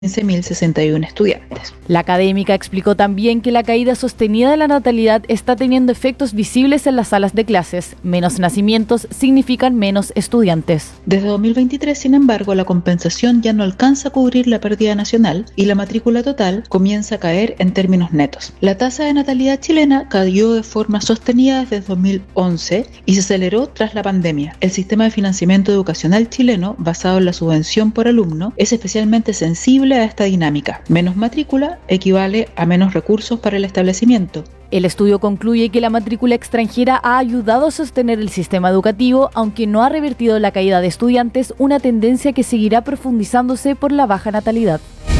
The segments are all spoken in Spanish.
15.061 estudiantes. La académica explicó también que la caída sostenida de la natalidad está teniendo efectos visibles en las salas de clases. Menos nacimientos significan menos estudiantes. Desde 2023, sin embargo, la compensación ya no alcanza a cubrir la pérdida nacional y la matrícula total comienza a caer en términos netos. La tasa de natalidad chilena cayó de forma sostenida desde 2011 y se aceleró tras la pandemia. El sistema de financiamiento educacional chileno, basado en la subvención por alumno, es especialmente sensible a esta dinámica. Menos matrícula equivale a menos recursos para el establecimiento. El estudio concluye que la matrícula extranjera ha ayudado a sostener el sistema educativo, aunque no ha revertido la caída de estudiantes, una tendencia que seguirá profundizándose por la baja natalidad.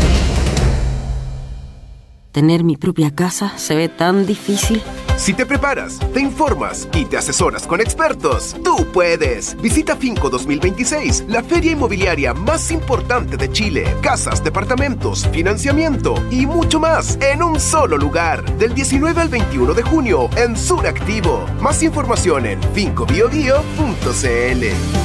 Tener mi propia casa se ve tan difícil. Si te preparas, te informas y te asesoras con expertos, tú puedes. Visita Finco 2026, la feria inmobiliaria más importante de Chile. Casas, departamentos, financiamiento y mucho más en un solo lugar. Del 19 al 21 de junio en Suractivo. Más información en fincobiobio.cl.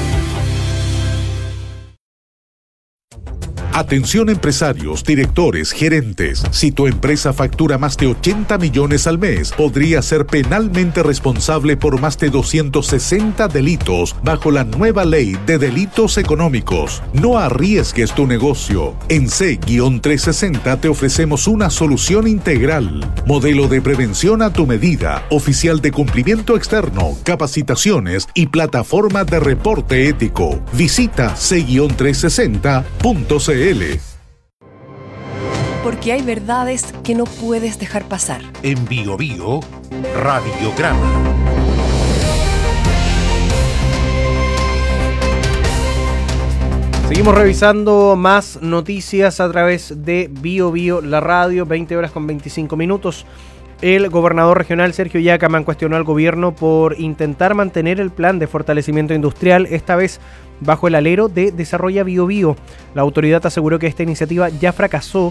Atención empresarios, directores, gerentes. Si tu empresa factura más de 80 millones al mes, podría ser penalmente responsable por más de 260 delitos bajo la nueva ley de delitos económicos. No arriesgues tu negocio. En C-360 te ofrecemos una solución integral. Modelo de prevención a tu medida, oficial de cumplimiento externo, capacitaciones y plataforma de reporte ético. Visita C-360.cl. Porque hay verdades que no puedes dejar pasar. En Bio Bio, Radiograma. Seguimos revisando más noticias a través de Bio Bio, la radio, 20 horas con 25 minutos. El gobernador regional Sergio Yacaman cuestionó al gobierno por intentar mantener el plan de fortalecimiento industrial, esta vez bajo el alero de Desarrolla Bio Bio. La autoridad aseguró que esta iniciativa ya fracasó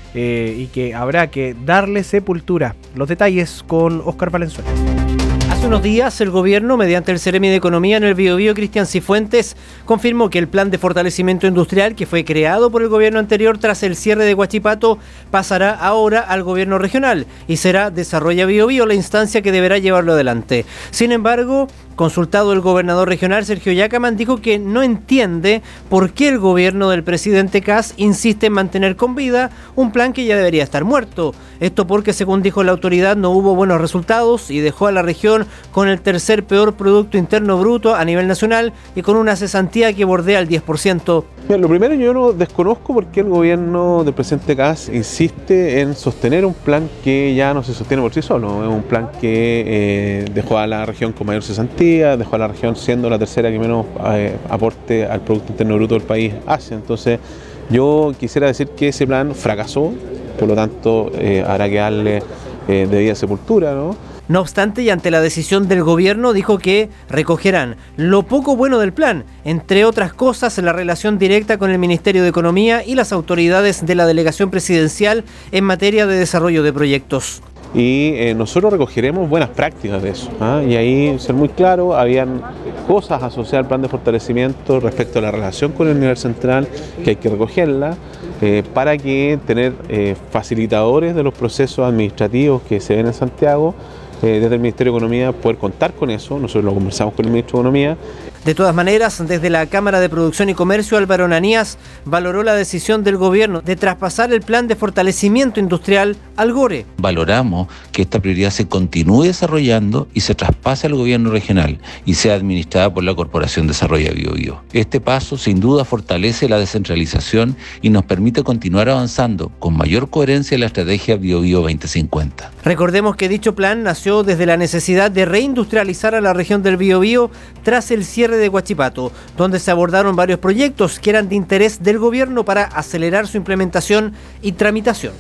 y que habrá que darle sepultura. Los detalles con Óscar Valenzuela. Hace unos días, el gobierno, mediante el Seremi de Economía en el Biobío, Cristian Cifuentes, confirmó que el plan de fortalecimiento industrial que fue creado por el gobierno anterior tras el cierre de Huachipato pasará ahora al gobierno regional y será Desarrolla Biobío la instancia que deberá llevarlo adelante. Sin embargo, consultado el gobernador regional Sergio Yacaman, dijo que no entiende por qué el gobierno del presidente Kast insiste en mantener con vida un plan que ya debería estar muerto. Esto porque, según dijo la autoridad, no hubo buenos resultados y dejó a la región con el tercer peor Producto Interno Bruto a nivel nacional y con una cesantía que bordea el 10%. Mira, lo primero, yo no desconozco por qué el gobierno del presidente Kast insiste en sostener un plan que ya no se sostiene por sí solo. Es un plan que dejó a la región con mayor cesantía, dejó a la región siendo la tercera que menos aporte al Producto Interno Bruto del país hace. Entonces, yo quisiera decir que ese plan fracasó, por lo tanto, habrá que darle debida sepultura, ¿no? No obstante, y ante la decisión del gobierno, dijo que recogerán lo poco bueno del plan, entre otras cosas la relación directa con el Ministerio de Economía y las autoridades de la delegación presidencial en materia de desarrollo de proyectos. Y nosotros recogeremos buenas prácticas de eso, ¿ah? Y ahí, ser muy claro, habían cosas asociadas al plan de fortalecimiento respecto a la relación con el nivel central que hay que recogerla para que tener facilitadores de los procesos administrativos que se ven en Santiago. Desde el Ministerio de Economía poder contar con eso, nosotros lo conversamos con el Ministro de Economía. De todas maneras, desde la Cámara de Producción y Comercio, Álvaro Ananías valoró la decisión del gobierno de traspasar el plan de fortalecimiento industrial al GORE. Valoramos que esta prioridad se continúe desarrollando y se traspase al gobierno regional y sea administrada por la Corporación Desarrolla Biobío. Este paso sin duda fortalece la descentralización y nos permite continuar avanzando con mayor coherencia en la estrategia Biobío 2050. Recordemos que dicho plan nació desde la necesidad de reindustrializar a la región del Biobío tras el cierre de Huachipato, donde se abordaron varios proyectos que eran de interés del gobierno para acelerar su implementación y tramitación.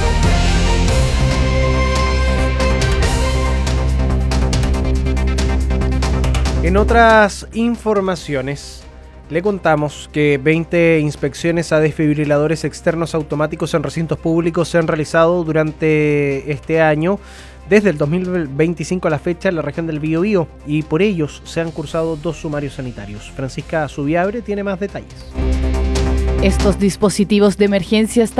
En otras informaciones, le contamos que 20 inspecciones a desfibriladores externos automáticos en recintos públicos se han realizado durante este año, desde el 2025 a la fecha, en la región del Biobío, y por ellos se han cursado 2 sumarios sanitarios. Francisca Zubiabre tiene más detalles. Estos dispositivos de emergencia